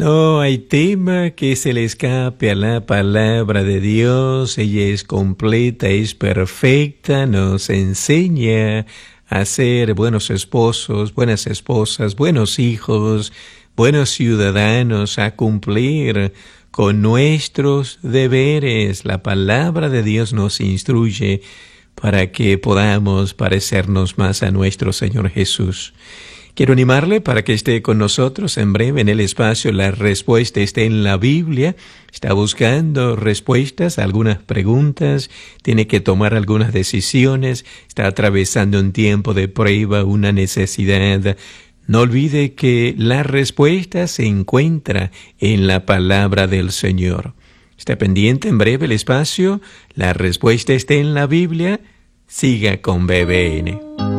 No hay tema que se le escape a la palabra de Dios. Ella es completa, es perfecta, nos enseña a ser buenos esposos, buenas esposas, buenos hijos, buenos ciudadanos, a cumplir con nuestros deberes. La palabra de Dios nos instruye para que podamos parecernos más a nuestro Señor Jesús. Quiero animarle para que esté con nosotros en breve en el espacio. La respuesta está en la Biblia. Está buscando respuestas a algunas preguntas. Tiene que tomar algunas decisiones. Está atravesando un tiempo de prueba, una necesidad. No olvide que la respuesta se encuentra en la palabra del Señor. Está pendiente en breve el espacio. La respuesta está en la Biblia. Siga con BBN.